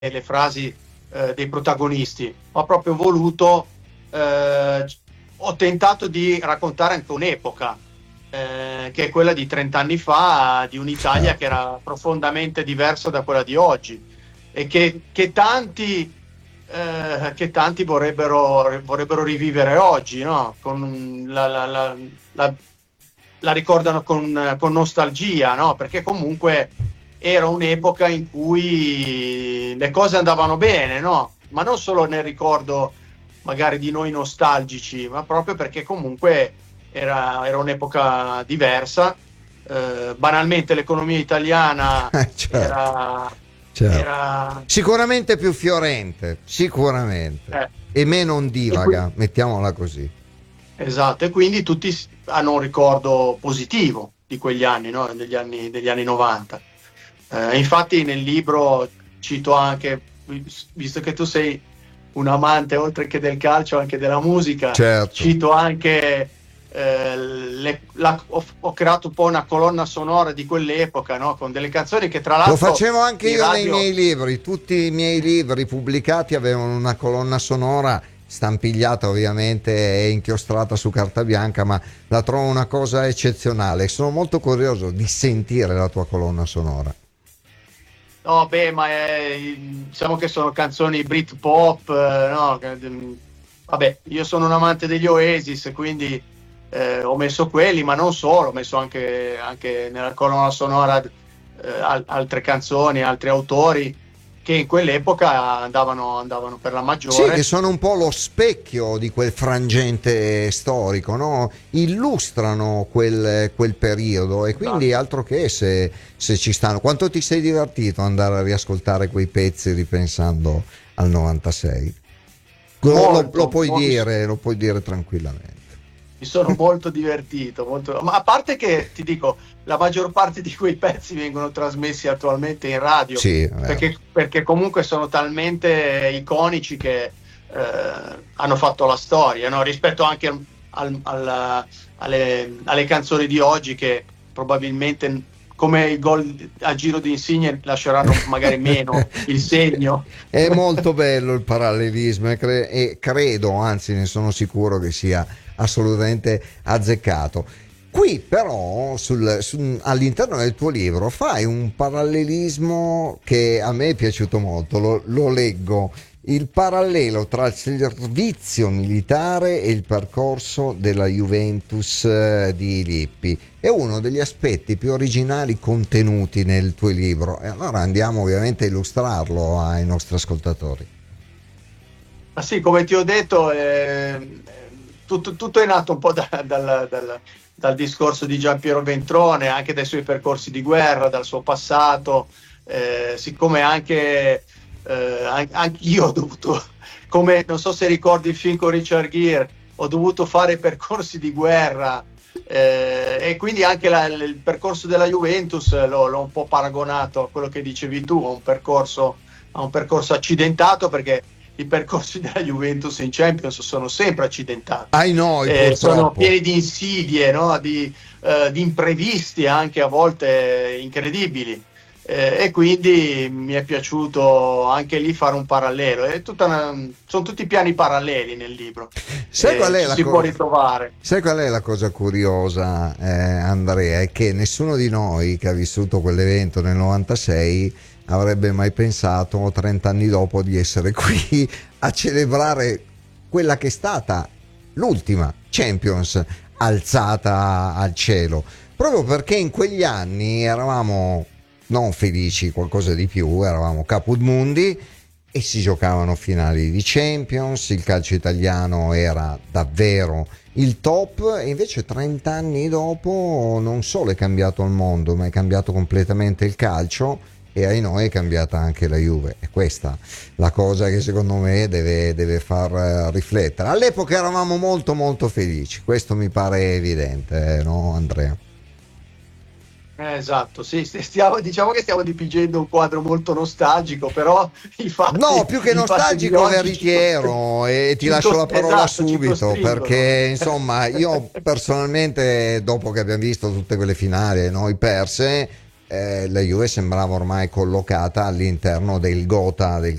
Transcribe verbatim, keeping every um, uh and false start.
le frasi eh, dei protagonisti, ho proprio voluto, eh, ho tentato di raccontare anche un'epoca, eh, che è quella di trenta anni fa, di un'Italia che era profondamente diversa da quella di oggi e che, che tanti eh, che tanti vorrebbero, vorrebbero rivivere oggi, no? Con la, la, la, la, la ricordano con, con nostalgia, no? Perché comunque era un'epoca in cui le cose andavano bene, no? Ma non solo nel ricordo magari di noi nostalgici, ma proprio perché comunque era, era un'epoca diversa. Eh, banalmente l'economia italiana certo, era, certo. era sicuramente più fiorente, sicuramente, eh, e meno e ondivaga, qui, mettiamola così. esatto, e quindi tutti s- hanno un ricordo positivo di quegli anni, no? Degli anni, degli anni novanta. Eh, infatti nel libro cito anche, visto che tu sei un amante oltre che del calcio anche della musica, Certo. cito anche eh, le- la- ho, ho creato un po' una colonna sonora di quell'epoca, no? Con delle canzoni che tra Lo l'altro facevo anche in io nei radio. miei libri, tutti i miei libri pubblicati avevano una colonna sonora stampigliata ovviamente e inchiostrata su carta bianca, ma la trovo una cosa eccezionale. Sono molto curioso di sentire la tua colonna sonora. No, beh, ma è, diciamo che sono canzoni Britpop, eh, no? che- Vabbè, io sono un amante degli Oasis, quindi eh, ho messo quelli, ma non solo, ho messo anche, anche nella colonna sonora eh, al- altre canzoni, altri autori che in quell'epoca andavano, andavano per la Sì, che maggiore. sono un po' lo specchio di quel frangente storico, no? Illustrano quel, quel periodo e quindi Esatto. altro che se, se ci stanno. Quanto ti sei divertito ad andare a riascoltare quei pezzi ripensando al novantasei? Lo, lo- lo Molto, puoi molto. dire, lo puoi dire tranquillamente. Mi sono molto divertito, molto. Ma a parte che ti dico, la maggior parte di quei pezzi vengono trasmessi attualmente in radio, Sì, è vero. perché, perché comunque sono talmente iconici che eh, hanno fatto la storia, no? Rispetto anche al- al- alla- alle, alle canzoni di oggi che probabilmente come il gol a giro di Insigne lasceranno magari meno il segno. È molto bello il parallelismo e, cre- e credo, anzi ne sono sicuro che sia assolutamente azzeccato. Qui però sul- su- all'interno del tuo libro fai un parallelismo che a me è piaciuto molto, lo, lo leggo, il parallelo tra il servizio militare e il percorso della Juventus eh, di Lippi. È uno degli aspetti più originali contenuti nel tuo libro e allora andiamo ovviamente a illustrarlo ai nostri ascoltatori. Ma sì, come ti ho detto, eh, tutto, tutto è nato un po' da- dal, dal- dal discorso di Giampiero Ventrone, anche dai suoi percorsi di guerra, dal suo passato, eh, siccome anche, eh, an- anche io ho dovuto, come non so se ricordi il film con Richard Gere, ho dovuto fare percorsi di guerra eh, e quindi anche la- il percorso della Juventus l'ho, l'ho un po' paragonato a quello che dicevi tu, a un percorso, a un percorso accidentato perché i percorsi della Juventus in Champions sono sempre accidentati, Ai noi eh, sono purtroppo. pieni di insidie, no? di, eh, di imprevisti anche a volte incredibili. Eh, e quindi mi è piaciuto anche lì fare un parallelo. È tutta una- sono tutti piani paralleli nel libro, Sai qual eh, è ci la si può cosa? ritrovare. Sai qual è la cosa curiosa, eh, Andrea? È che nessuno di noi che ha vissuto quell'evento nel novantasei avrebbe mai pensato trenta anni dopo di essere qui a celebrare quella che è stata l'ultima Champions alzata al cielo. Proprio perché in quegli anni eravamo non felici, qualcosa di più, eravamo caput mundi e si giocavano finali di Champions, il calcio italiano era davvero il top e invece trenta anni dopo non solo è cambiato il mondo, ma è cambiato completamente il calcio e ai noi è cambiata anche la Juve. E questa la cosa che secondo me deve, deve far eh, riflettere. All'epoca eravamo molto molto felici, questo mi pare evidente, eh, no Andrea? Eh, esatto, sì, stiamo, diciamo che stiamo dipingendo un quadro molto nostalgico, però i No, fatti, più che i fatti di nostalgico, oggi ci, costri- veritiero, e ti ci lascio la cos- parola esatto, ci subito costringono. perché insomma io personalmente dopo che abbiamo visto tutte quelle finali e noi perse eh, la Juve sembrava ormai collocata all'interno del gota del